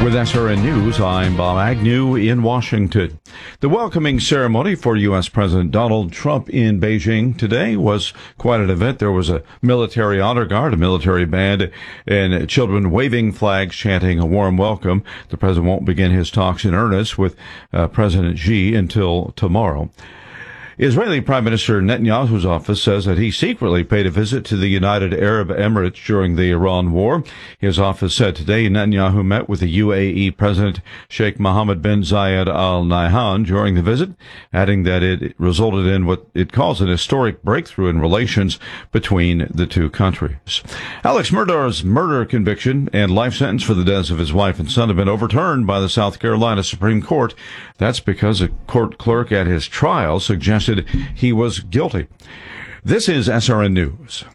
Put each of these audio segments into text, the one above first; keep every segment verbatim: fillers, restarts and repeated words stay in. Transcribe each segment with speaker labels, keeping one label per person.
Speaker 1: With S R N News, I'm Bob Agnew in Washington. The welcoming ceremony for U S. President Donald Trump in Beijing today was quite an event. There was a military honor guard, a military band, and children waving flags, chanting a warm welcome. The president won't begin his talks in earnest with uh, President Xi until tomorrow. Israeli Prime Minister Netanyahu's office says that he secretly paid a visit to the United Arab Emirates during the Iran war. His office said today Netanyahu met with the U A E President Sheikh Mohammed bin Zayed Al Nahyan during the visit, adding that it resulted in what it calls an historic breakthrough in relations between the two countries. Alex Murdaugh's murder conviction and life sentence for the deaths of his wife and son have been overturned by the South Carolina Supreme Court. That's because a court clerk at his trial suggested he was guilty. This is S R N News.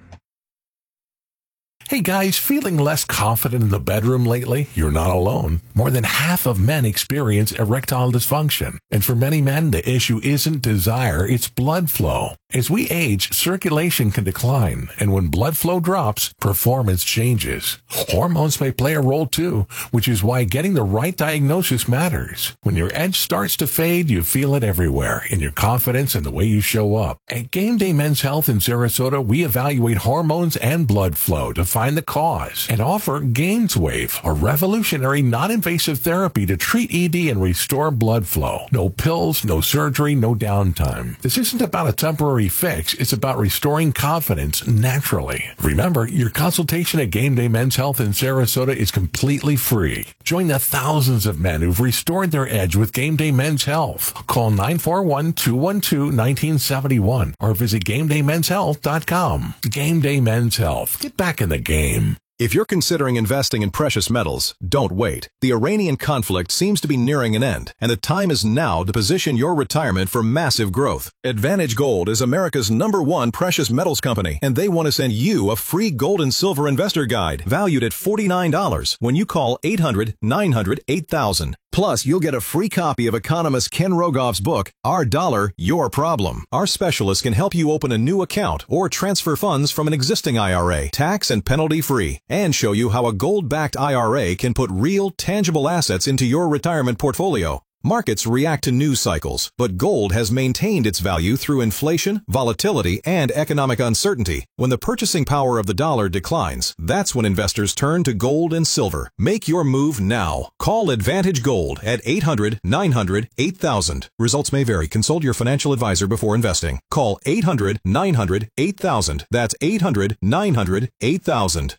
Speaker 2: Hey guys, feeling less confident in the bedroom lately? You're not alone. More than half of men experience erectile dysfunction. And for many men, the issue isn't desire, it's blood flow. As we age, circulation can decline, and when blood flow drops, performance changes. Hormones may play a role too, which is why getting the right diagnosis matters. When your edge starts to fade, you feel it everywhere, in your confidence and the way you show up. At Game Day Men's Health in Sarasota, we evaluate hormones and blood flow to find the cause and offer GainsWave, a revolutionary non-invasive therapy to treat E D and restore blood flow. No pills, no surgery, no downtime. This isn't about a temporary fix, it's about restoring confidence naturally. Remember, your consultation at Game Day Men's Health in Sarasota is completely free. Join the thousands of men who've restored their edge with Game Day Men's Health. Call nine four one, two one two, one nine seven one or visit game day men's health dot com. Game Day Men's Health. Get back in the game.
Speaker 3: If you're considering investing in precious metals, don't wait. The Iranian conflict seems to be nearing an end, and the time is now to position your retirement for massive growth. Advantage Gold is America's number one precious metals company, and they want to send you a free gold and silver investor guide valued at forty-nine dollars when you call eight hundred, nine hundred, eight thousand. Plus, you'll get a free copy of economist Ken Rogoff's book, Our Dollar, Your Problem. Our specialists can help you open a new account or transfer funds from an existing I R A, tax and penalty free, and show you how a gold-backed I R A can put real, tangible assets into your retirement portfolio. Markets react to news cycles, but gold has maintained its value through inflation, volatility, and economic uncertainty. When the purchasing power of the dollar declines, that's when investors turn to gold and silver. Make your move now. Call Advantage Gold at eight hundred, nine hundred, eight thousand. Results may vary. Consult your financial advisor before investing. Call eight hundred, nine hundred, eight thousand. That's eight hundred, nine hundred, eight thousand.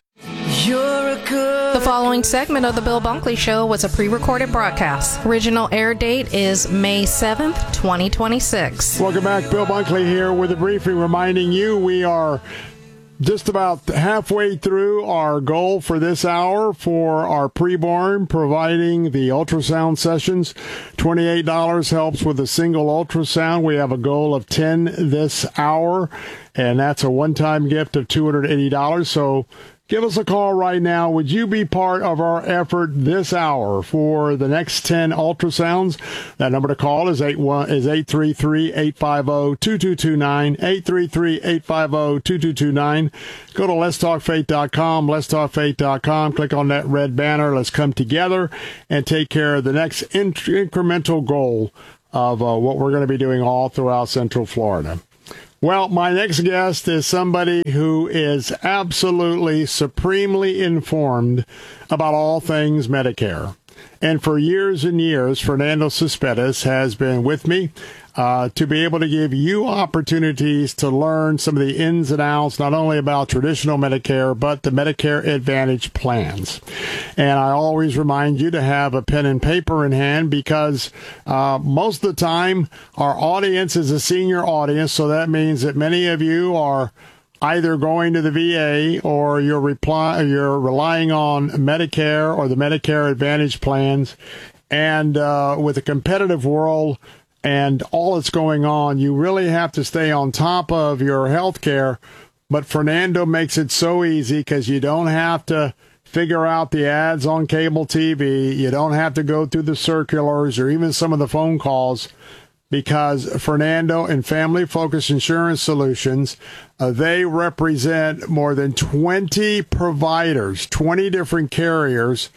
Speaker 4: The following segment of the Bill Bunkley Show was a pre-recorded broadcast. Original air date is May seventh, twenty twenty-six.
Speaker 5: Welcome back. Bill Bunkley here with a briefing reminding you we are just about halfway through our goal for this hour for our preborn, providing the ultrasound sessions. twenty-eight dollars helps with a single ultrasound. We have a goal of ten this hour, and that's a one-time gift of two hundred eighty dollars. So give us a call right now. Would you be part of our effort this hour for the next ten ultrasounds? That number to call is eight three three, eight five zero, two two two nine, eight three three, eight five zero, two two two nine. Go to lets talk faith dot com, lets talk faith dot com. Click on that red banner. Let's come together and take care of the next inc- incremental goal of uh, what we're going to be doing all throughout Central Florida. Well, my next guest is somebody who is absolutely supremely informed about all things Medicare. And for years and years, Fernando Cespedes has been with me uh, to be able to give you opportunities to learn some of the ins and outs, not only about traditional Medicare, but the Medicare Advantage plans. And I always remind you to have a pen and paper in hand because uh, most of the time our audience is a senior audience, so that means that many of you are either going to the V A or you're reply, you're relying on Medicare or the Medicare Advantage plans. And uh, with a competitive world and all that's going on, you really have to stay on top of your health care. But Fernando makes it so easy because you don't have to figure out the ads on cable T V. You don't have to go through the circulars or even some of the phone calls, because Fernando and Family Focus Insurance Solutions, uh, they represent more than twenty providers, twenty different carriers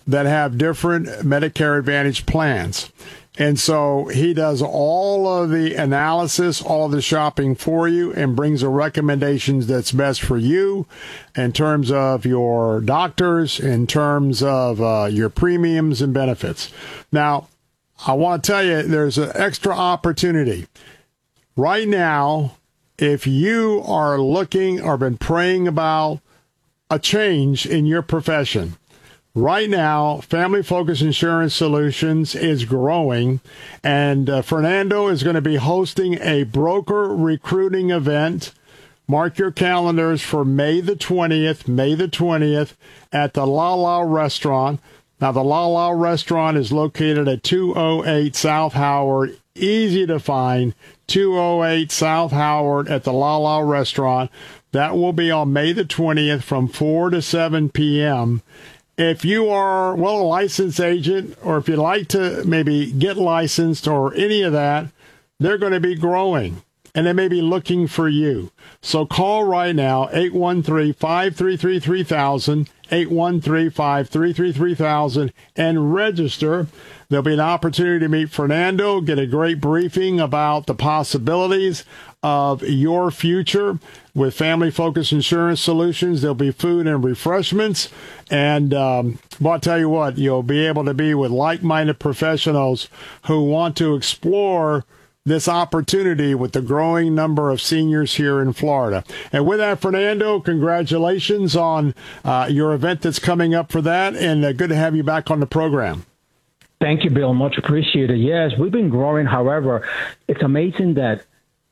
Speaker 5: that have different Medicare Advantage plans. And so he does all of the analysis, all of the shopping for you, and brings the recommendations that's best for you in terms of your doctors, in terms of uh, your premiums and benefits. Now, I want to tell you, there's an extra opportunity. Right now, if you are looking or been praying about a change in your profession, right now, Family Focus Insurance Solutions is growing, and uh, Fernando is going to be hosting a broker recruiting event. Mark your calendars for May the twentieth, May the twentieth at the La La Restaurant. Now, the La La Restaurant is located at two oh eight South Howard. Easy to find, two oh eight South Howard at the La La Restaurant. That will be on May the twentieth from four to seven p.m. If you are, well, a licensed agent, or if you'd like to maybe get licensed or any of that, they're going to be growing, and they may be looking for you. So call right now, eight one three, five three three, three thousand, eight one three, five three three, three thousand, and register. There'll be an opportunity to meet Fernando, get a great briefing about the possibilities of your future with Family Focus Insurance Solutions. There'll be food and refreshments. And um, well, I'll tell you what, you'll be able to be with like-minded professionals who want to explore this opportunity with the growing number of seniors here in Florida. And with that, Fernando, congratulations on uh, your event that's coming up for that, and uh, good to have you back on the program.
Speaker 6: Thank you, Bill. Much appreciated. Yes, we've been growing. However, it's amazing that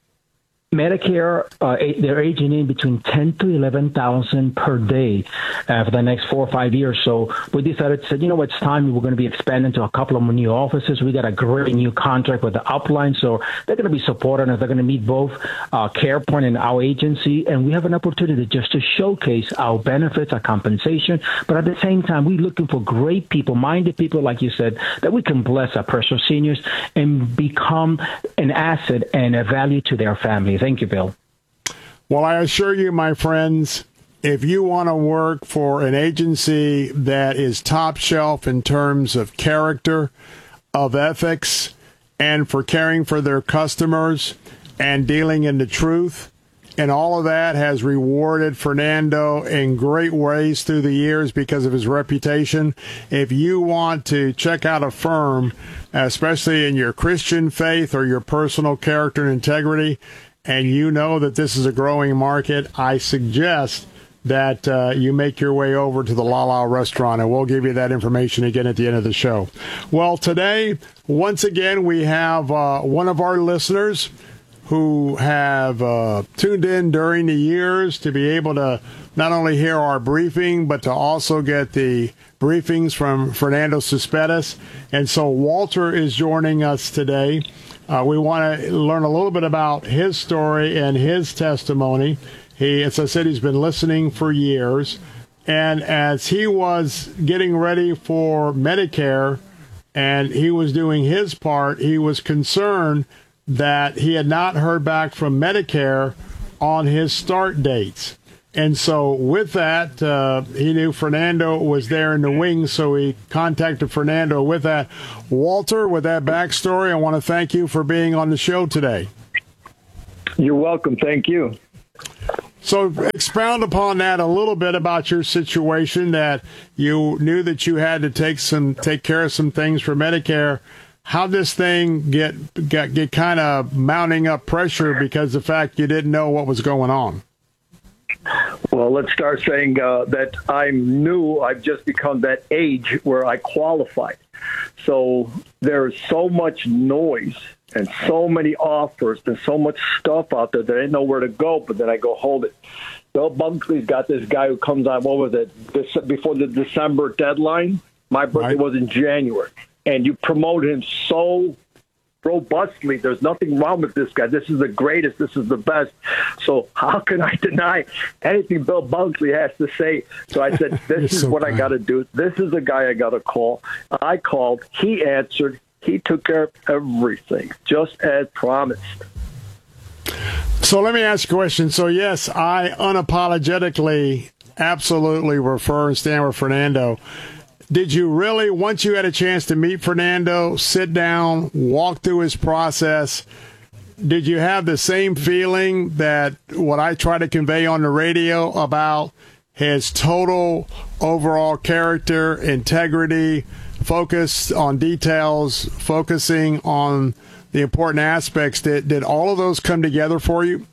Speaker 6: Medicare, uh, they're aging in between ten to eleven thousand per day uh, for the next four or five years. So we decided to say, you know, it's time. We're going to be expanding to a couple of new offices. We got a great new contract with the upline, so they're going to be supporting us. They're going to meet both uh, CarePoint and our agency, and we have an opportunity just to showcase our benefits, our compensation. But at the same time, we're looking for great people, minded people, like you said, that we can bless our precious seniors and become an asset and a value to their families. Thank you, Bill.
Speaker 5: Well, I assure you, my friends, if you want to work for an agency that is top shelf in terms of character, of ethics, and for caring for their customers and dealing in the truth, and all of that has rewarded Fernando in great ways through the years because of his reputation. If you want to check out a firm, especially in your Christian faith or your personal character and integrity, and you know that this is a growing market, I suggest that uh, you make your way over to the La La Restaurant, and we'll give you that information again at the end of the show. Well, today, once again, we have uh, one of our listeners who have uh, tuned in during the years to be able to not only hear our briefing, but to also get the briefings from Fernando Cespedes. And so Walter is joining us today. Uh, we want to learn a little bit about his story and his testimony. He, as I said, he's been listening for years. And as he was getting ready for Medicare and he was doing his part, he was concerned that he had not heard back from Medicare on his start dates. And so with that, uh, he knew Fernando was there in the wings, so he contacted Fernando with that. Walter, with that backstory, I want to thank you for being on the show today.
Speaker 7: You're welcome. Thank you.
Speaker 5: So expound upon that a little bit about your situation, that you knew that you had to take some take care of some things for Medicare. How this thing get get, get kind of mounting up pressure because of the fact you didn't know what was going on?
Speaker 7: Well, let's start saying uh, that I'm new. I've just become that age where I qualified. So there's so much noise and so many offers and so much stuff out there that I didn't know where to go. But then I go, hold it. Bill Bunkley's got this guy who comes on, what was it, this, before the December deadline? My birthday right. was in January. And you promoted him so robustly. There's nothing wrong with this guy. This is the greatest. This is the best. So how can I deny anything Bill Bunkley has to say? So I said, this is so what kind. I got to do. This is the guy I got to call. I called. He answered. He took care of everything, just as promised.
Speaker 5: So let me ask you a question. So, yes, I unapologetically, absolutely refer and stand with Fernando. did you really, once you had a chance to meet Fernando, sit down, walk through his process, did you have the same feeling that what I try to convey on the radio about his total overall character, integrity, focus on details, focusing on the important aspects? Did, did all of those come together for you?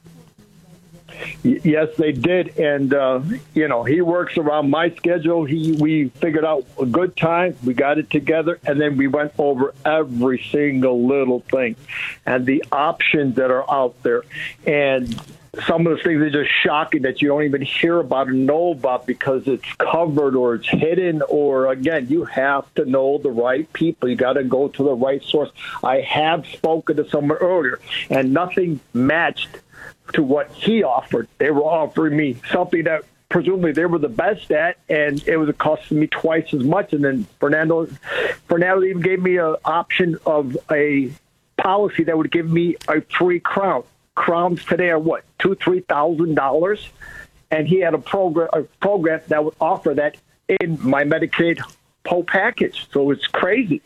Speaker 7: Yes, they did. And, uh, you know, he works around my schedule. He We figured out a good time. We got it together. And then we went over every single little thing and the options that are out there. And some of the things are just shocking that you don't even hear about or know about because it's covered or it's hidden. Or, again, you have to know the right people. You got to go to the right source. I have spoken to someone earlier, and nothing matched to what he offered. They were offering me something that presumably they were the best at, and it was costing me twice as much. And then Fernando, Fernando even gave me an option of a policy that would give me a free crown. Crowns today are what, two, three thousand dollars, and he had a program, a program that would offer that in my Medicaid whole package. So it's crazy.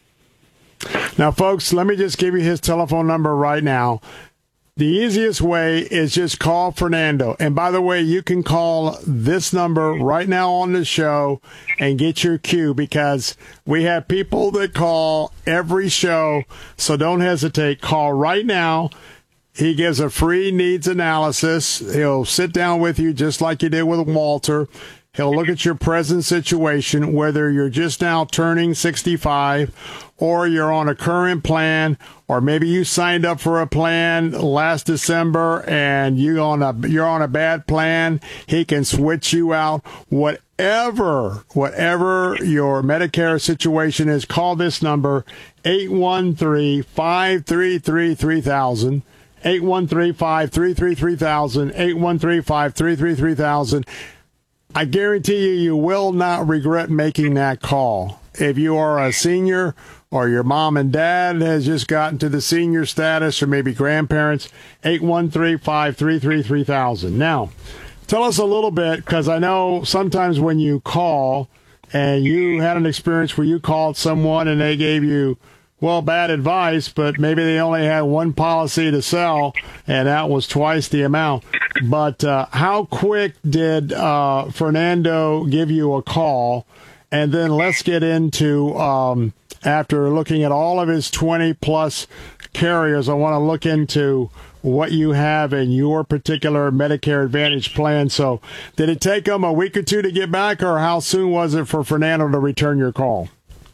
Speaker 5: Now, folks, let me just give you his telephone number right now. The easiest way is just call Fernando. And by the way, you can call this number right now on the show and get your cue, because we have people that call every show. So don't hesitate. Call right now. He gives a free needs analysis. He'll sit down with you just like you did with Walter. He'll look at your present situation, whether you're just now turning sixty-five or you're on a current plan, or maybe you signed up for a plan last December and you on a you're on a bad plan. He can switch you out. Whatever, whatever your Medicare situation is, call this number, eight one three, five three three, three thousand. eight one three, five three three, three thousand, eight one three, five three three, three thousand. I guarantee you, you will not regret making that call. If you are a senior or your mom and dad has just gotten to the senior status, or maybe grandparents, eight one three, five three three, three thousand. Now, tell us a little bit, because I know sometimes when you call and you had an experience where you called someone and they gave you, well, bad advice, but maybe they only had one policy to sell, and that was twice the amount. But uh, how quick did uh, Fernando give you a call? And then let's get into, um, after looking at all of his twenty-plus carriers, I want to look into what you have in your particular Medicare Advantage plan. So did it take him a week or two to get back, or how soon was it for Fernando to return your call?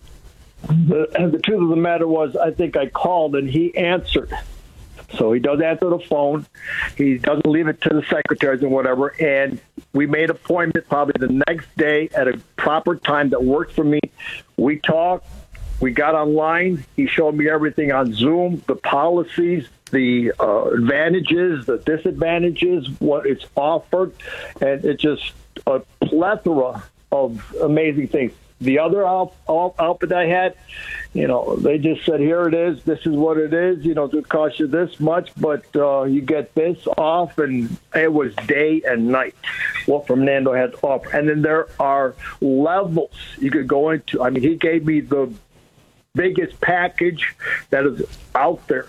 Speaker 7: The, the truth of the matter was, I think I called and he answered. So he does answer the phone. He doesn't leave it to the secretaries and whatever. And we made an appointment probably the next day at a proper time that worked for me. We talked. We got online. He showed me everything on Zoom, the policies, the uh, advantages, the disadvantages, what it's offered. And it's just a plethora of amazing things. The other outfit I had, you know, they just said, here it is. This is what it is. You know, it costs you this much, but uh, you get this off. And it was day and night what Fernando had to offer. And then there are levels you could go into. I mean, he gave me the biggest package that is out there.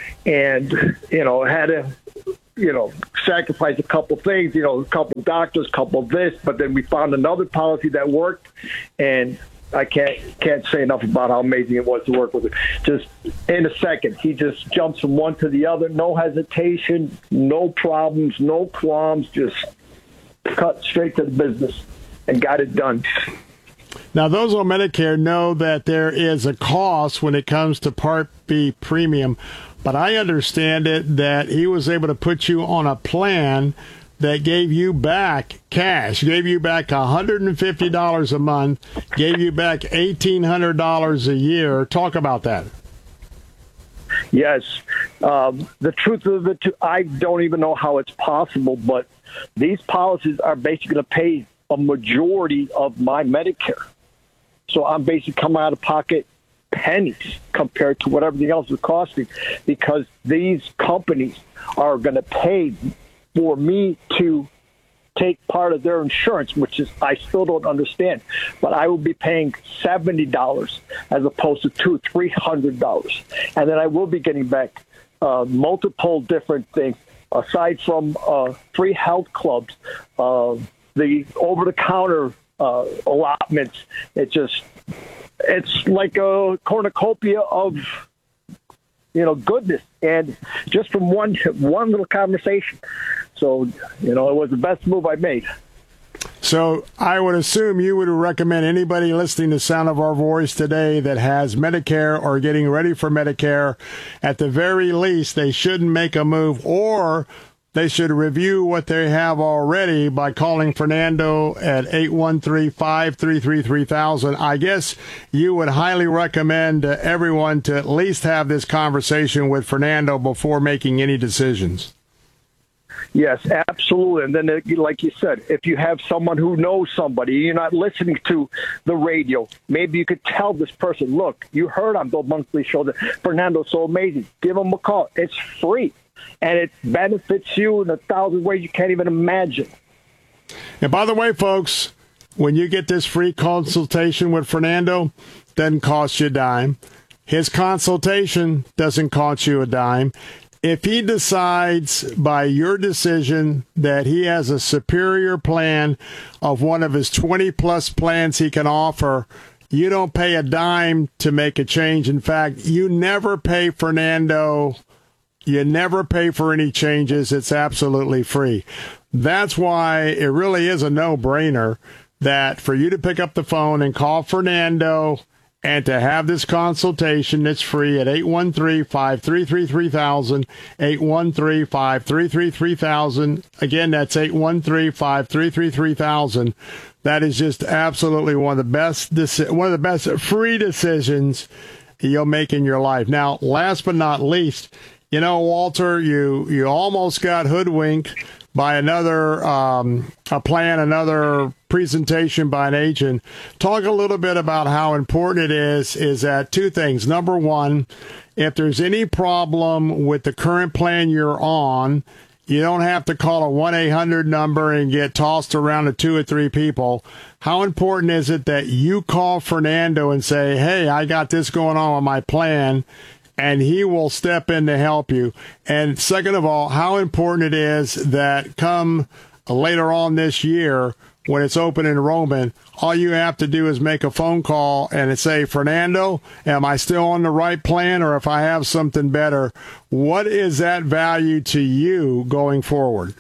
Speaker 7: And, you know, had to, you know, sacrifice a couple things, you know, a couple doctors, a couple of this, but then we found another policy that worked, and I can't can't say enough about how amazing it was to work with it. Just in a second, he just jumps from one to the other, no hesitation, no problems, no qualms, just cut straight to the business and got it done.
Speaker 5: Now, those on Medicare know that there is a cost when it comes to Part B premium, but I understand it that he was able to put you on a plan that gave you back cash, gave you back one hundred fifty dollars a month, gave you back eighteen hundred dollars a year. Talk about that.
Speaker 7: Yes. Um, the truth of it, I don't even know how it's possible, but these policies are basically going to pay a majority of my Medicare. So I'm basically coming out of pocket pennies compared to what everything else is costing, because these companies are going to pay for me to take part of their insurance, which is I still don't understand. But I will be paying seventy dollars as opposed to two, three hundred dollars, and then I will be getting back uh, multiple different things aside from uh, free health clubs, uh, the over-the-counter uh, allotments. It just it's like a cornucopia of you know goodness, and just from one one little conversation. So, you know, it was the best move I made.
Speaker 5: So I would assume you would recommend anybody listening to Sound of Our Voice today that has Medicare or getting ready for Medicare, at the very least, they shouldn't make a move, or they should review what they have already by calling Fernando at eight one three, five three three, three thousand. I guess you would highly recommend uh, everyone to at least have this conversation with Fernando before making any decisions.
Speaker 7: Yes, absolutely. And then, like you said, if you have someone who knows somebody, you're not listening to the radio, maybe you could tell this person, look, you heard on Bill Bunkley Show that Fernando's so amazing. Give him a call. It's free, and it benefits you in a thousand ways you can't even imagine.
Speaker 5: And by the way, folks, when you get this free consultation with Fernando, doesn't cost you a dime. His consultation doesn't cost you a dime. If he decides by your decision that he has a superior plan of one of his twenty-plus plans he can offer, you don't pay a dime to make a change. In fact, you never pay Fernando. You never pay for any changes. It's absolutely free. That's why it really is a no-brainer that for you to pick up the phone and call Fernando and to have this consultation. It's free at eight one three, five three three, three thousand, eight one three, five three three, three thousand. Again, that's eight one three, five three three, three thousand. That is just absolutely one of the best, one of the best free decisions you'll make in your life. Now, last but not least, you know, Walter, you, you almost got hoodwinked by another um, a plan, another presentation by an agent. Talk a little bit about how important it is, is that two things. Number one, if there's any problem with the current plan you're on, you don't have to call a one eight hundred number and get tossed around to two or three people. How important is it that you call Fernando and say, hey, I got this going on with my plan, and he will step in to help you? And second of all, how important it is that come later on this year, when it's open enrollment, all you have to do is make a phone call and say, Fernando, am I still on the right plan, or if I have something better? What is that value to you going forward?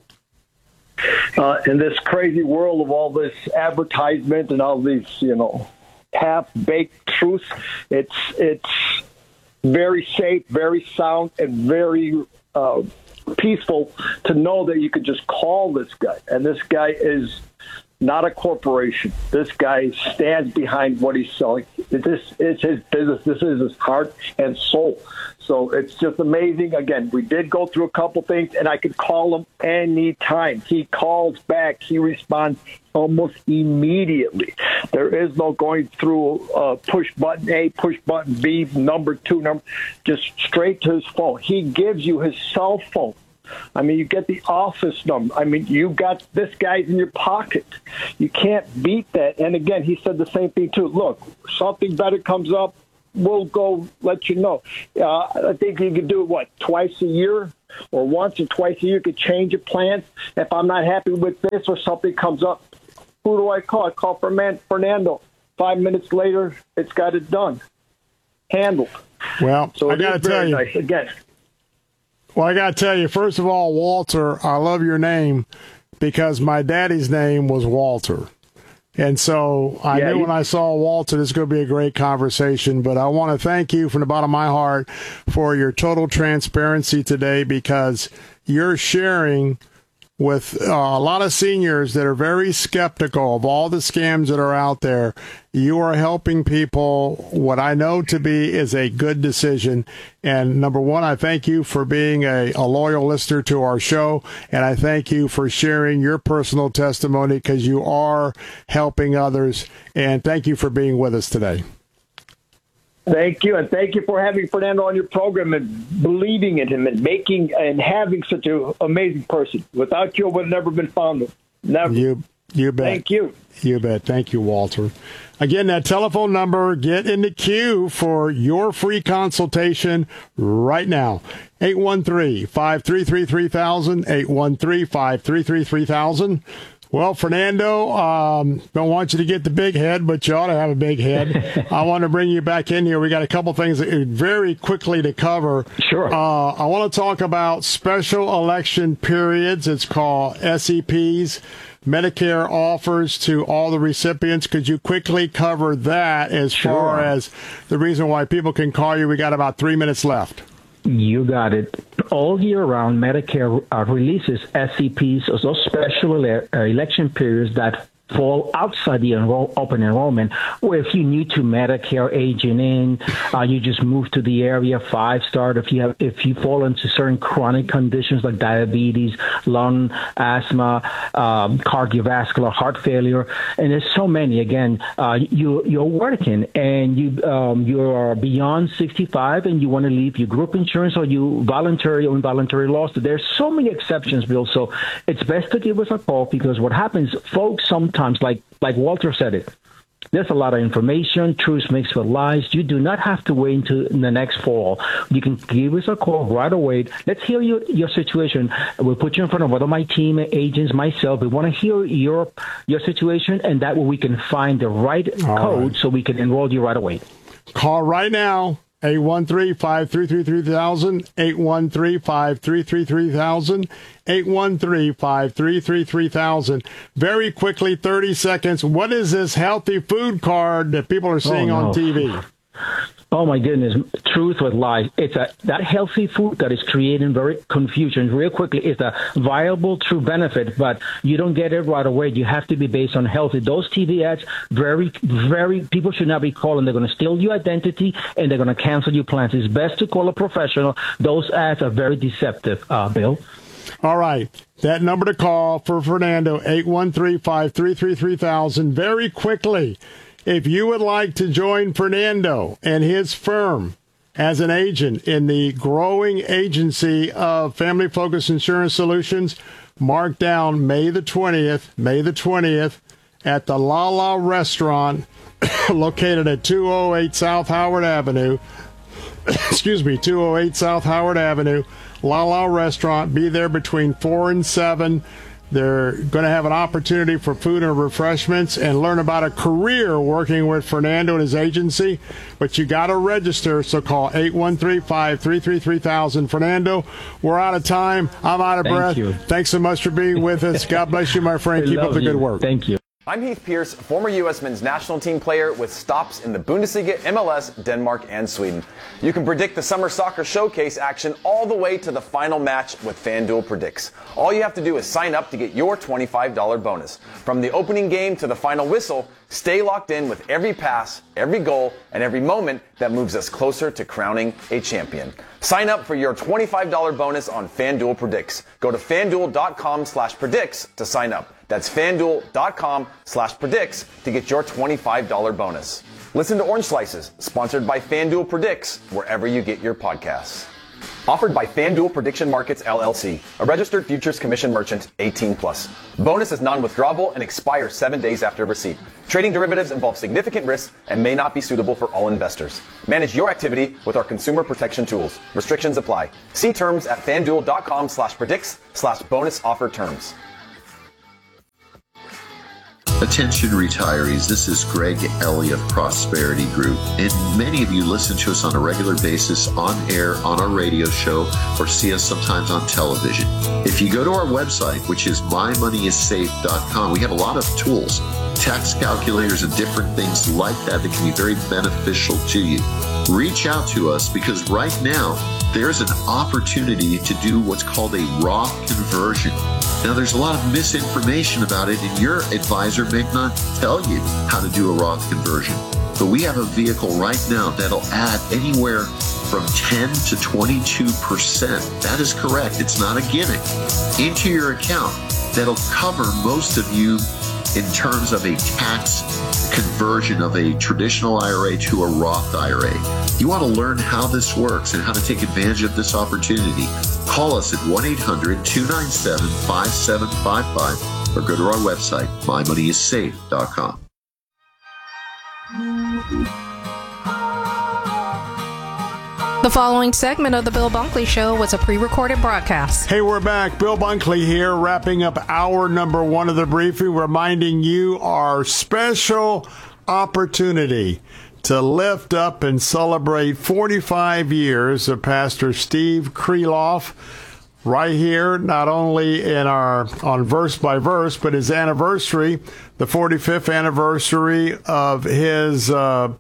Speaker 7: Uh, in this crazy world of all this advertisement and all these, you know, half-baked truths, it's it's very safe, very sound, and very uh, peaceful to know that you could just call this guy. And this guy is not a corporation. This guy stands behind what he's selling. This is his business. This is his heart and soul. So it's just amazing. Again, we did go through a couple things, and I could call him anytime. He calls back. He responds almost immediately. There is no going through uh, push button A, push button B, number two, number, just straight to his phone. He gives you his cell phone. I mean, you get the office number. I mean, you got this guy's in your pocket. You can't beat that. And again, he said the same thing too. Look, something better comes up, we'll go let you know. Uh, I think you could do it, what, twice a year or once or twice a year. You could change your plans. If I'm not happy with this or something comes up, who do I call? I call Fernando. Five minutes later, it's got it done. Handled.
Speaker 5: Well,
Speaker 7: so
Speaker 5: I got to tell you.
Speaker 7: Nice. Again.
Speaker 5: Well, I got to tell you, first of all, Walter, I love your name because my daddy's name was Walter. And so I
Speaker 7: yeah,
Speaker 5: knew
Speaker 7: you-
Speaker 5: when I saw Walter, this is going to be a great conversation. But I want to thank you from the bottom of my heart for your total transparency today, because you're sharing with uh, a lot of seniors that are very skeptical of all the scams that are out there. You are helping people what I know to be is a good decision. And number one, I thank you for being a, a loyal listener to our show. And I thank you for sharing your personal testimony, because you are helping others. And thank you for being with us today.
Speaker 7: Thank you, and thank you for having Fernando on your program and believing in him and making and having such an amazing person. Without you, I would have never been found. Never.
Speaker 5: You, you bet.
Speaker 7: Thank you.
Speaker 5: You bet. Thank you, Walter. Again, that telephone number, get in the queue for your free consultation right now. eight one three, five three three, three thousand, eight one three, five three three, three thousand. Well, Fernando, um, don't want you to get the big head, but you ought to have a big head. I want to bring you back in here. We got a couple things that, very quickly to cover.
Speaker 6: Sure.
Speaker 5: Uh, I want to talk about special election periods. It's called S E Ps. Medicare offers to all the recipients. Could you quickly cover that as
Speaker 6: Sure.
Speaker 5: far as the reason why people can call you? We got about three minutes left.
Speaker 6: You got it. All year round, Medicare uh, releases S E Ps, those special ele- uh, election periods that fall outside the enroll- open enrollment, where if you're new to Medicare, aging in, uh, you just move to the area, five star. If you have, if you fall into certain chronic conditions like diabetes, lung, asthma, um, cardiovascular, heart failure, and there's so many. Again, uh, you you're working and you um, you're beyond sixty-five and you want to leave your group insurance or you voluntary or involuntary loss. There's so many exceptions, Bill. So it's best to give us a call because what happens, folks, sometimes. Like like Walter said it, there's a lot of information, truth mixed with lies. You do not have to wait until the next fall. You can give us a call right away. Let's hear your, your situation. We'll put you in front of one of my team agents, myself. We want to hear your your situation, and that way we can find the right
Speaker 5: All
Speaker 6: code
Speaker 5: right.
Speaker 6: so we can enroll you right away.
Speaker 5: Call right now. eight one three, five three three, three thousand, eight one three, five three three, three thousand, eight one three, five three three, three thousand. Very quickly, thirty seconds. What is this healthy food card that people are seeing
Speaker 6: Oh, no.
Speaker 5: on T V?
Speaker 6: Oh my goodness, truth with lies. It's a that healthy food that is creating very confusion. Real quickly, it's a viable, true benefit, but you don't get it right away. You have to be based on healthy. Those T V ads, very, very people should not be calling. They're going to steal your identity and they're going to cancel your plans. It's best to call a professional. Those ads are very deceptive, uh, Bill.
Speaker 5: All right. That number to call for Fernando, eight one three, five three three, three thousand. Very quickly, if you would like to join Fernando and his firm as an agent in the growing agency of Family Focus Insurance Solutions, mark down May the twentieth, May the twentieth at the La La Restaurant located at two oh eight South Howard Avenue. Excuse me, two oh eight South Howard Avenue. La La Restaurant. Be there between four and seven. They're going to have an opportunity for food and refreshments and learn about a career working with Fernando and his agency. But you got to register, so call eight one three, five three three, three thousand. Fernando, we're out of time. I'm out of
Speaker 6: Thank
Speaker 5: breath.
Speaker 6: you.
Speaker 5: Thanks so much for being with us. God bless you, my friend.
Speaker 6: I
Speaker 5: Keep up
Speaker 6: love
Speaker 5: the good
Speaker 6: you.
Speaker 5: work.
Speaker 6: Thank you.
Speaker 8: I'm Heath Pierce, former U S men's national team player with stops in the Bundesliga, M L S, Denmark, and Sweden. You can predict the Summer Soccer Showcase action all the way to the final match with FanDuel Predicts. All you have to do is sign up to get your twenty-five dollars bonus. From the opening game to the final whistle, stay locked in with every pass, every goal, and every moment that moves us closer to crowning a champion. Sign up for your twenty-five dollars bonus on FanDuel Predicts. Go to FanDuel.com slash predicts to sign up. That's FanDuel.com slash predicts to get your twenty-five dollars bonus. Listen to Orange Slices, sponsored by FanDuel Predicts, wherever you get your podcasts. Offered by FanDuel Prediction Markets, L L C, a registered futures commission merchant, eighteen plus. Bonus is non-withdrawable and expires seven days after receipt. Trading derivatives involves significant risk and may not be suitable for all investors. Manage your activity with our consumer protection tools. Restrictions apply. See terms at FanDuel.com slash predicts slash bonus offer terms.
Speaker 9: Attention retirees, this is Greg Ellie of Prosperity Group, and many of you listen to us on a regular basis on air, on our radio show, or see us sometimes on television. If you go to our website, which is my money is safe dot com, we have a lot of tools, tax calculators and different things like that that can be very beneficial to you. Reach out to us because right now there's an opportunity to do what's called a Roth conversion. Now, there's a lot of misinformation about it, and your advisor may not tell you how to do a Roth conversion. But we have a vehicle right now that'll add anywhere from ten to twenty-two percent. That is correct. It's not a gimmick. Into your account that'll cover most of you in terms of a tax conversion of a traditional I R A to a Roth I R A. You want to learn how this works and how to take advantage of this opportunity. Call us at one eight hundred two nine seven five seven five five or go to our website, my money is safe dot com.
Speaker 4: The following segment of the Bill Bunkley Show was a pre-recorded broadcast.
Speaker 5: Hey, we're back. Bill Bunkley here, wrapping up hour number one of the briefing, reminding you our special opportunity to lift up and celebrate forty-five years of Pastor Steve Kreloff right here, not only in our on verse by verse, but his anniversary, the forty-fifth anniversary of his uh,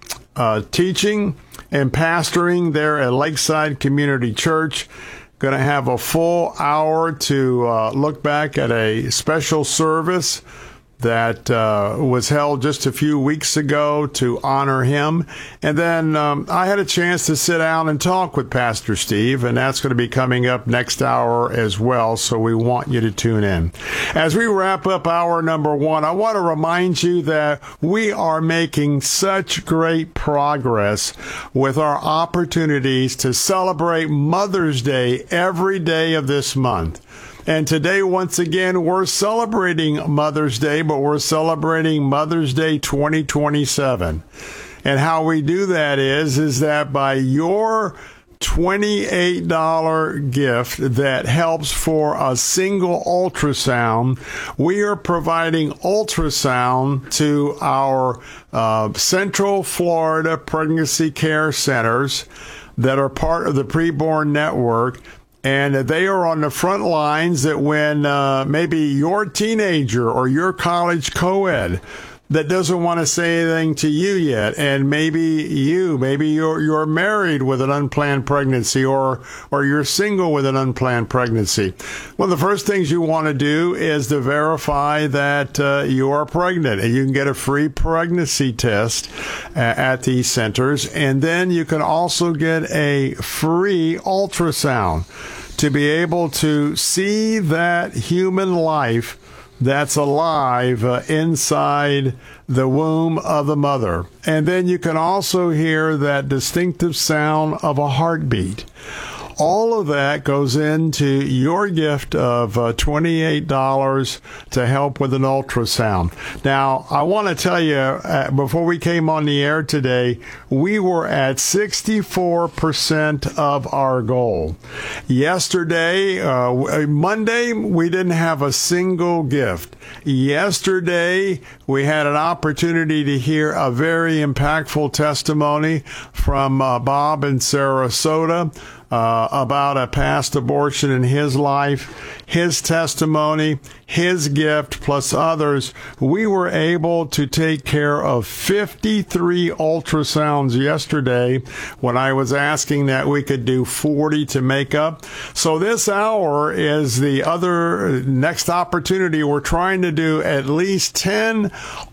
Speaker 5: uh, teaching and pastoring there at Lakeside Community Church. Going to have a full hour to uh, look back at a special service that uh, was held just a few weeks ago to honor him. And then um, I had a chance to sit down and talk with Pastor Steve, and that's going to be coming up next hour as well, so we want you to tune in. As we wrap up hour number one, I want to remind you that we are making such great progress with our opportunities to celebrate Mother's Day every day of this month. And today, once again, we're celebrating Mother's Day, but we're celebrating Mother's Day twenty twenty-seven. And how we do that is, is that by your twenty-eight dollars gift that helps for a single ultrasound, we are providing ultrasound to our uh, Central Florida Pregnancy Care Centers that are part of the Preborn Network. And they are on the front lines that when uh, maybe your teenager or your college co-ed that doesn't want to say anything to you yet, and maybe you, maybe you're you're married with an unplanned pregnancy, or or you're single with an unplanned pregnancy. One of the first things you want to do is to verify that uh, you are pregnant, and you can get a free pregnancy test uh, at these centers, and then you can also get a free ultrasound to be able to see that human life that's alive uh, inside the womb of the mother. And then you can also hear that distinctive sound of a heartbeat. All of that goes into your gift of uh, twenty-eight dollars to help with an ultrasound. Now, I want to tell you, uh, before we came on the air today, we were at sixty-four percent of our goal. Yesterday, uh, Monday, we didn't have a single gift. Yesterday, we had an opportunity to hear a very impactful testimony from uh, Bob in Sarasota. Uh, about a past abortion in his life, his testimony, his gift, plus others. We were able to take care of fifty-three ultrasounds yesterday when I was asking that we could do forty to make up. So this hour is the other next opportunity. We're trying to do at least ten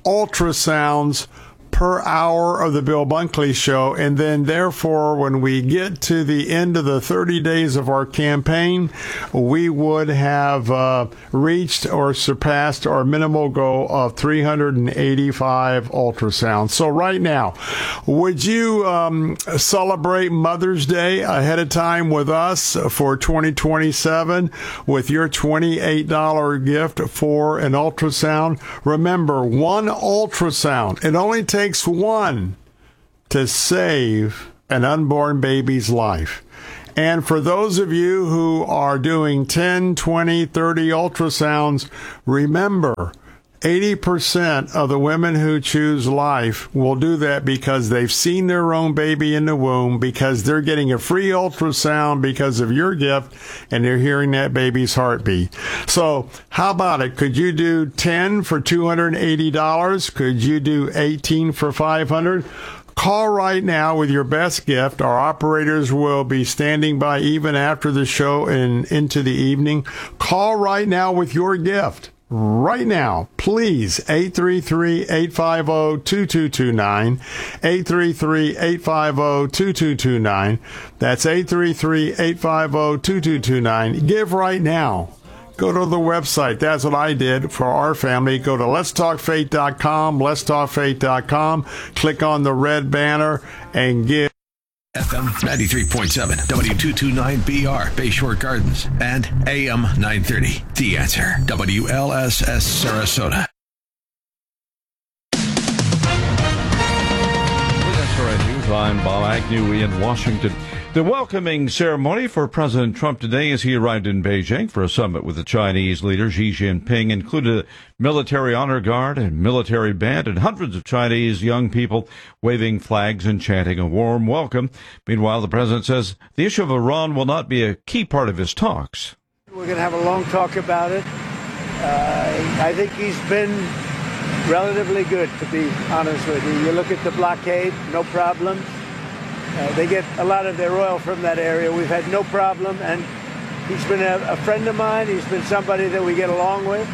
Speaker 5: ultrasounds per hour of the Bill Bunkley Show, and then therefore when we get to the end of the thirty days of our campaign, we would have uh, reached or surpassed our minimal goal of three hundred eighty-five ultrasounds. So right now, would you um, celebrate Mother's Day ahead of time with us for twenty twenty-seven with your twenty-eight dollars gift for an ultrasound? Remember, one ultrasound, it only takes Takes one to save an unborn baby's life. And for those of you who are doing ten, twenty, thirty ultrasounds, remember, eighty percent of the women who choose life will do that because they've seen their own baby in the womb, because they're getting a free ultrasound because of your gift, and they're hearing that baby's heartbeat. So how about it? Could you do ten for two hundred eighty dollars? Could you do eighteen for five hundred dollars? Call right now with your best gift. Our operators will be standing by even after the show and into the evening. Call right now with your gift. Right now, please, eight three three, eight five zero, two two two nine, eight three three, eight five zero, two two two nine. That's eight three three, eight five zero, two two two nine. Give right now. go to the website. That's what I did for our family. Go to lets talk faith dot com, lets talk faith dot com, click on the red banner, and give.
Speaker 2: F M ninety-three point seven, W two twenty-nine B R, Bayshore Gardens, and A M nine thirty, The Answer, W L S S Sarasota.
Speaker 1: I'm Bob Agnew in Washington. The welcoming ceremony for President Trump today as he arrived in Beijing for a summit with the Chinese leader Xi Jinping included a military honor guard and military band and hundreds of Chinese young people waving flags and chanting a warm welcome. Meanwhile, the president says the issue of Iran will not be a key part of his talks.
Speaker 10: We're going to have a long talk about it. Uh, I think he's been relatively good, to be honest with you. You look at the blockade, no problems. Uh, they get a lot of their oil from that area. We've had no problem, and he's been a, a friend of mine. He's been somebody that we get along with,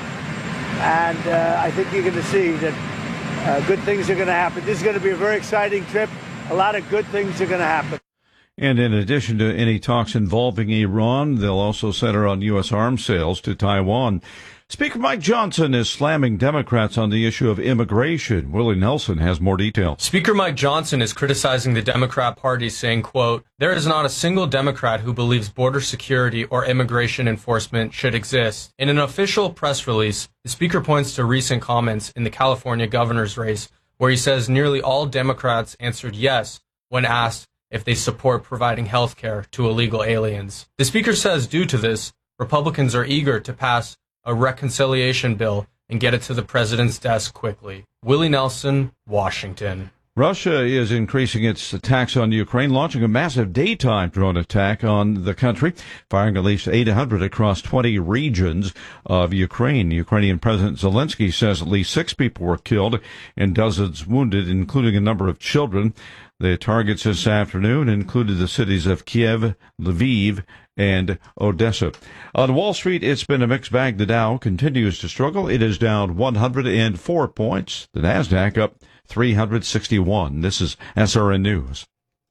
Speaker 10: and uh, I think you're going to see that uh, good things are going to happen. This is going to be a very exciting trip. A lot of good things are going to happen.
Speaker 1: And in addition to any talks involving Iran, they'll also center on U S arms sales to Taiwan. Speaker Mike Johnson is slamming Democrats on the issue of immigration. Willie Nelson has more detail.
Speaker 11: Speaker Mike Johnson is criticizing the Democrat Party, saying, quote, "There is not a single Democrat who believes border security or immigration enforcement should exist." In an official press release, the speaker points to recent comments in the California governor's race, where he says nearly all Democrats answered yes when asked if they support providing health care to illegal aliens. The speaker says due to this, Republicans are eager to pass a reconciliation bill and get it to the president's desk quickly. Willie Nelson, Washington.
Speaker 1: Russia is increasing its attacks on Ukraine, launching a massive daytime drone attack on the country, firing at least eight hundred across twenty regions of Ukraine. Ukrainian President Zelensky says at least six people were killed and dozens wounded, including a number of children. The targets this afternoon included the cities of Kiev, Lviv, and Odessa. On Wall Street, it's been a mixed bag. The Dow continues to struggle. It is down one hundred four points. The Nasdaq up three hundred sixty-one. This is S R N News.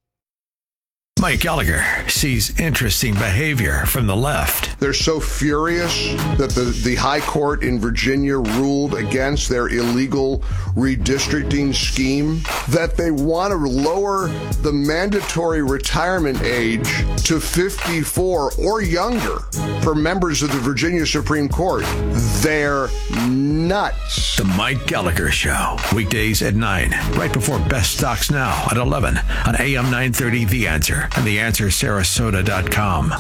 Speaker 2: Mike Gallagher sees interesting behavior from the left.
Speaker 12: They're so furious that the, the High Court in Virginia ruled against their illegal redistricting scheme that they want to lower the mandatory retirement age to fifty-four or younger for members of the Virginia Supreme Court. They're nuts.
Speaker 2: The Mike Gallagher Show, weekdays at nine, right before Best Stocks Now at eleven on A M nine thirty, The Answer, and the answer sarasota dot com.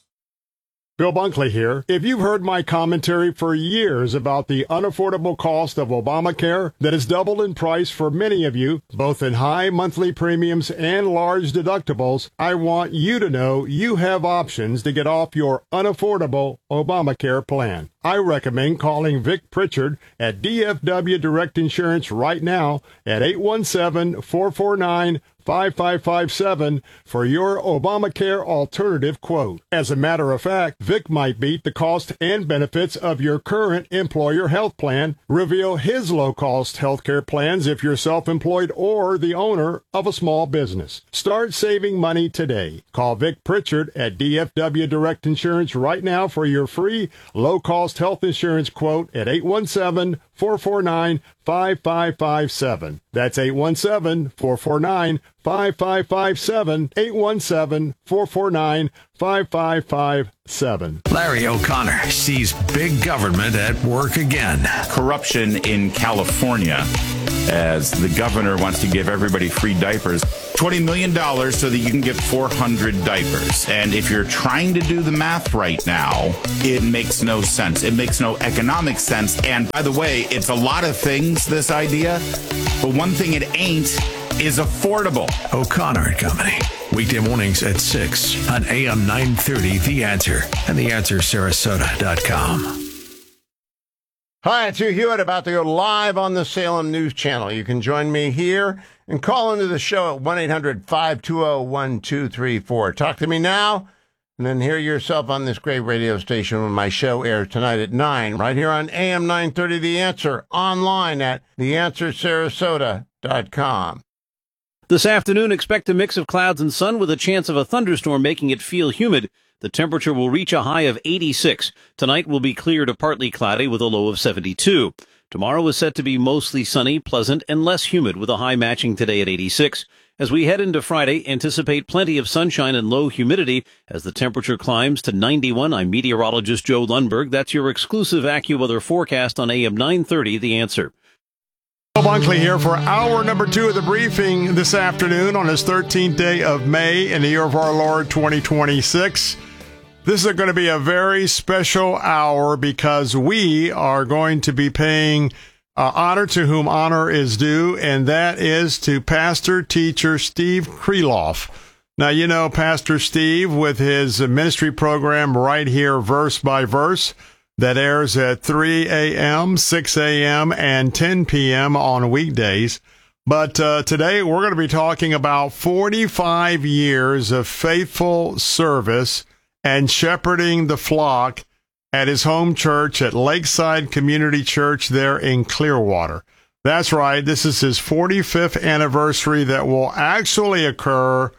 Speaker 5: Bill Bunkley here. If you've heard my commentary for years about the unaffordable cost of Obamacare that has doubled in price for many of you, both in high monthly premiums and large deductibles, I want you to know you have options to get off your unaffordable Obamacare plan. I recommend calling Vic Pritchard at D F W Direct Insurance right now at eight one seven, four four nine, five five five seven for your Obamacare alternative quote. As a matter of fact, Vic might beat the cost and benefits of your current employer health plan, reveal his low-cost health care plans if you're self-employed or the owner of a small business. Start saving money today. Call Vic Pritchard at D F W Direct Insurance right now for your free low-cost health insurance quote at eight one seven, four four nine, five five five seven. That's eight one seven, four four nine, five five five seven, eight one seven, four four nine, five five five seven.
Speaker 2: Larry O'Connor sees big government at work again.
Speaker 13: Corruption in California, as the governor wants to give everybody free diapers. twenty million dollars so that you can get four hundred diapers. And if you're trying to do the math right now, it makes no sense. It makes no economic sense. And by the way, it's a lot of things, this idea, but one thing it ain't is affordable.
Speaker 2: O'Connor and Company. Weekday mornings at six on A M nine thirty, The Answer, and the answer sarasota dot com.
Speaker 14: Hi, it's Hugh Hewitt, about to go live on the Salem News Channel. You can join me here and call into the show at one eight hundred, five two zero, one two three four. Talk to me now, and then hear yourself on this great radio station when my show airs tonight at nine, right here on A M nine thirty, The Answer, online at the answer sarasota dot com.
Speaker 15: This afternoon, expect a mix of clouds and sun with a chance of a thunderstorm making it feel humid. The temperature will reach a high of eighty-six. Tonight will be clear to partly cloudy with a low of seventy-two. Tomorrow is set to be mostly sunny, pleasant, and less humid with a high matching today at eighty-six. As we head into Friday, anticipate plenty of sunshine and low humidity as the temperature climbs to ninety-one. I'm meteorologist Joe Lundberg. That's your exclusive AccuWeather forecast on A M nine thirty, The Answer.
Speaker 5: Bill Bunkley here for hour number two of the briefing this afternoon on this thirteenth day of May in the year of our Lord twenty twenty-six. This is going to be a very special hour because we are going to be paying uh, honor to whom honor is due, and that is to pastor teacher Steve Kreloff. Now, you know Pastor Steve with his ministry program right here, Verse by Verse, that airs at three a.m., six a.m., and ten p.m. on weekdays. But uh, today we're going to be talking about forty-five years of faithful service and shepherding the flock at his home church at Lakeside Community Church there in Clearwater. That's right, this is his forty-fifth anniversary that will actually occur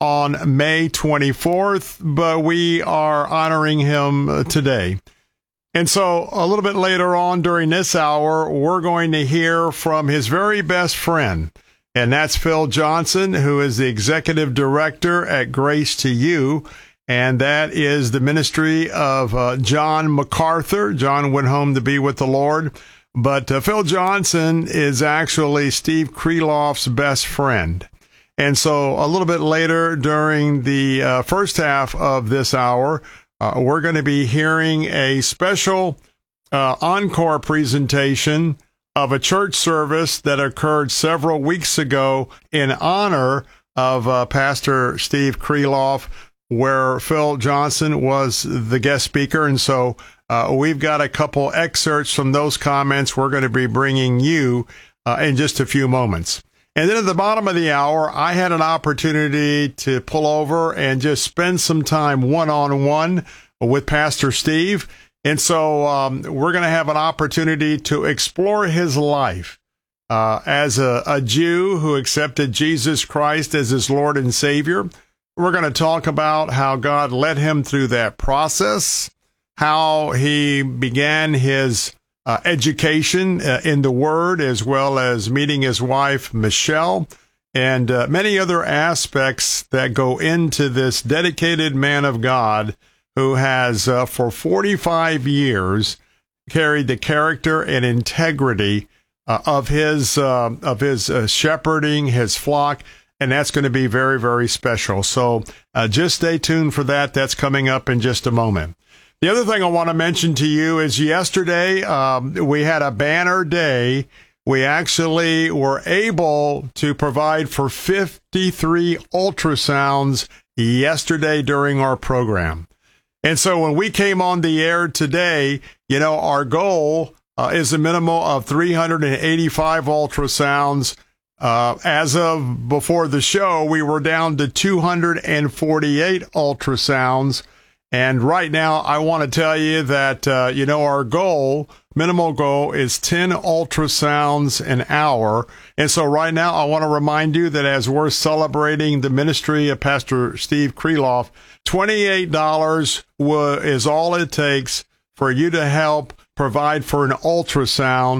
Speaker 5: on May twenty-fourth, but we are honoring him today. And so a little bit later on during this hour, we're going to hear from his very best friend, and that's Phil Johnson, who is the executive director at Grace to You, and that is the ministry of uh, John MacArthur. John went home to be with the Lord, but uh, Phil Johnson is actually Steve Kreloff's best friend. And so a little bit later during the uh, first half of this hour, uh, we're going to be hearing a special uh, encore presentation of a church service that occurred several weeks ago in honor of uh, Pastor Steve Kreloff, where Phil Johnson was the guest speaker. And so uh, we've got a couple excerpts from those comments we're going to be bringing you uh, in just a few moments. And then at the bottom of the hour, I had an opportunity to pull over and just spend some time one-on-one with Pastor Steve. And so um, we're going to have an opportunity to explore his life uh, as a, a Jew who accepted Jesus Christ as his Lord and Savior. We're going to talk about how God led him through that process, how he began his uh, education uh, in the Word, as well as meeting his wife, Michelle, and uh, many other aspects that go into this dedicated man of God who has, uh, for forty-five years, carried the character and integrity uh, of his, uh, of his uh, shepherding his flock. And that's going to be very, very special. So uh, just stay tuned for that. That's coming up in just a moment. The other thing I want to mention to you is yesterday um, we had a banner day. We actually were able to provide for fifty-three ultrasounds yesterday during our program. And so when we came on the air today, you know, our goal uh, is a minimum of three hundred eighty-five ultrasounds. Uh, as of before the show, we were down to two hundred forty-eight ultrasounds. And right now, I want to tell you that, uh, you know, our goal, minimal goal, is ten ultrasounds an hour. And so right now, I want to remind you that as we're celebrating the ministry of Pastor Steve Kreloff, twenty-eight dollars is all it takes for you to help provide for an ultrasound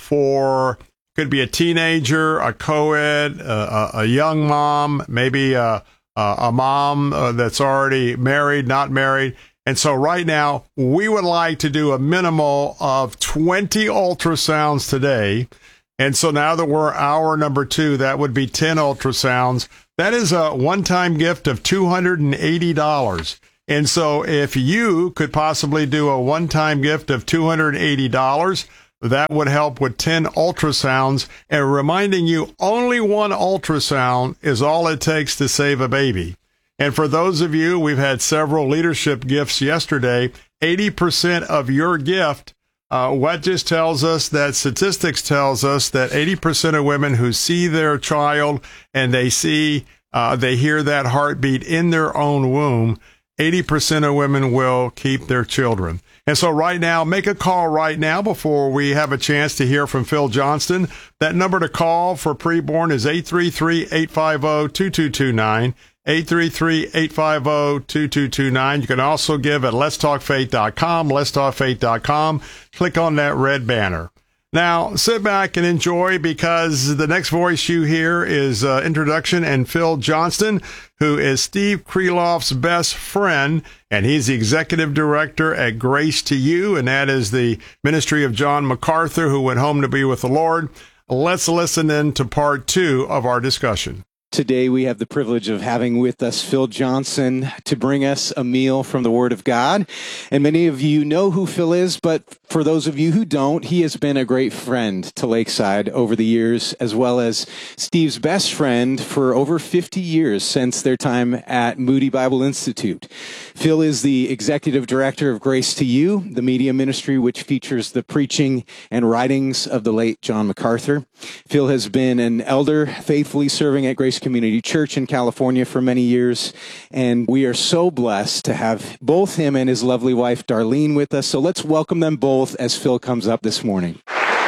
Speaker 5: for could be a teenager, a co-ed, a, a young mom, maybe a, a mom uh, that's already married, not married. And so right now, we would like to do a minimal of twenty ultrasounds today. And so now that we're hour number two, that would be ten ultrasounds. That is a one-time gift of two hundred eighty dollars. And so if you could possibly do a one-time gift of two hundred eighty dollars, that would help with ten ultrasounds. And reminding you, only one ultrasound is all it takes to save a baby. And for those of you, we've had several leadership gifts yesterday. eighty percent of your gift, uh, what just tells us that statistics tells us that eighty percent of women who see their child and they see, uh, they hear that heartbeat in their own womb, eighty percent of women will keep their children. And so right now, make a call right now before we have a chance to hear from Phil Johnston. That number to call for preborn is eight three three, eight five zero, two two two nine. eight three three, eight five zero, two two two nine. You can also give at lets talk faith dot com, lets talk faith dot com. Click on that red banner. Now, sit back and enjoy, because the next voice you hear is uh, introduction and Phil Johnston, who is Steve Kreloff's best friend, and he's the executive director at Grace to You, and that is the ministry of John MacArthur, who went home to be with the Lord. Let's listen in to part two of our discussion.
Speaker 16: Today we have the privilege of having with us Phil Johnston to bring us a meal from the Word of God. And many of you know who Phil is, but for those of you who don't, he has been a great friend to Lakeside over the years, as well as Steve's best friend for over fifty years since their time at Moody Bible Institute. Phil is the executive director of Grace to You, the media ministry which features the preaching and writings of the late John MacArthur. Phil has been an elder faithfully serving at Grace Community Church in California for many years, and we are so blessed to have both him and his lovely wife Darlene with us. So let's welcome them both as Phil comes up this morning.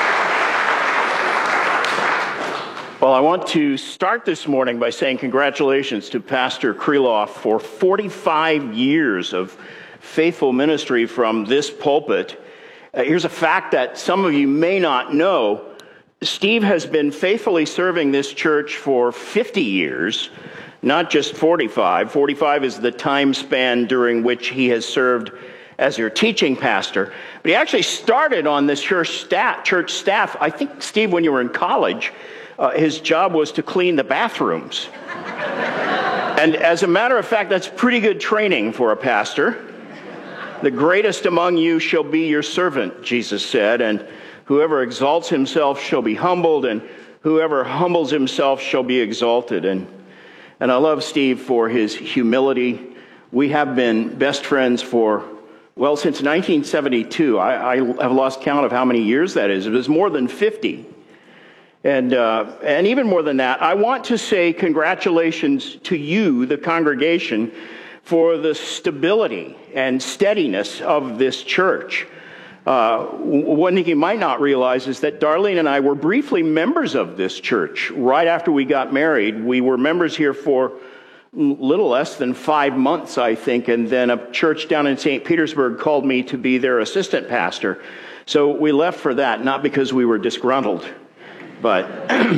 Speaker 17: Well, I want to start this morning by saying congratulations to Pastor Kreloff for forty-five years of faithful ministry from this pulpit. Uh, here's a fact that some of you may not know. Steve has been faithfully serving this church for fifty years, not just forty-five. forty-five is the time span during which he has served as your teaching pastor. But he actually started on this church staff, church staff. I think, Steve, when you were in college, uh, his job was to clean the bathrooms. And as a matter of fact, that's pretty good training for a pastor. The greatest among you shall be your servant, Jesus said, and whoever exalts himself shall be humbled, and whoever humbles himself shall be exalted. And, and I love Steve for his humility. We have been best friends for, well, since nineteen seventy-two. I, I have lost count of how many years that is. It was more than fifty. And, uh, and even more than that, I want to say congratulations to you, the congregation, for the stability and steadiness of this church. Uh, one thing you might not realize is that Darlene and I were briefly members of this church. Right after we got married, we were members here for a little less than five months, I think, and then a church down in Saint Petersburg called me to be their assistant pastor. So we left for that, not because we were disgruntled, but...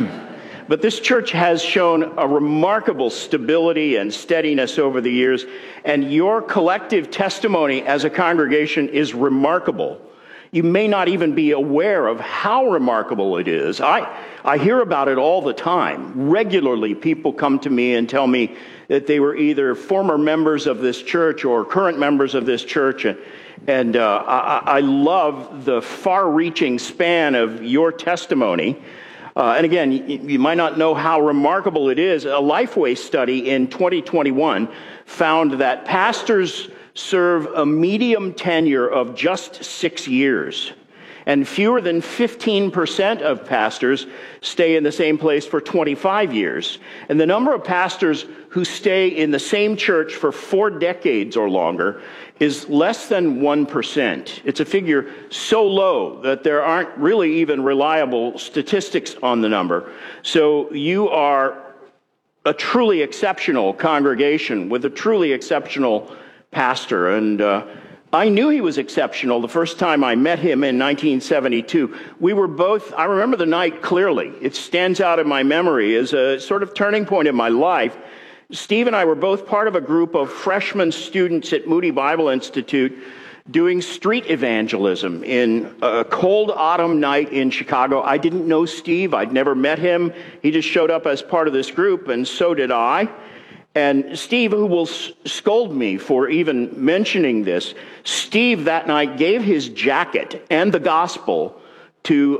Speaker 17: But this church has shown a remarkable stability and steadiness over the years, and your collective testimony as a congregation is remarkable. You may not even be aware of how remarkable it is. I, I hear about it all the time. Regularly, people come to me and tell me that they were either former members of this church or current members of this church. And, and uh, I, I love the far-reaching span of your testimony. Uh, and again, you, you might not know how remarkable it is. A Lifeway study in twenty twenty-one found that pastors serve a medium tenure of just six years. And fewer than fifteen percent of pastors stay in the same place for twenty-five years. And the number of pastors who stay in the same church for four decades or longer is less than one percent. It's a figure so low that there aren't really even reliable statistics on the number. So you are a truly exceptional congregation with a truly exceptional pastor. And uh, I knew he was exceptional the first time I met him in nineteen seventy-two. We were both, I remember the night clearly. It stands out in my memory as a sort of turning point in my life. Steve and I were both part of a group of freshman students at Moody Bible Institute doing street evangelism in a cold autumn night in Chicago. I didn't know Steve. I'd never met him. He just showed up as part of this group, and so did I. And Steve, who will scold me for even mentioning this, Steve that night gave his jacket and the gospel to